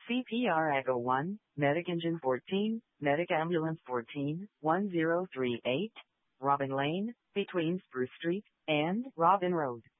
CPR Echo 1, Medic Engine 14, Medic Ambulance 14, 1038, Robin Lane, between Spruce Street and Robin Road.